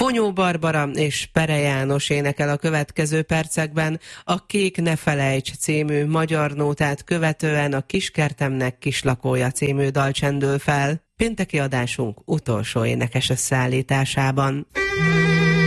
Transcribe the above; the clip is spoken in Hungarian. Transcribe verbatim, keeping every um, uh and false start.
Fonyó Barbara és Pere János énekel a következő percekben. A Kék ne felejts című magyar nótát követően a Kiskertemnek kislakója című dal csendül fel. Pénteki adásunk utolsó énekes összeállításában.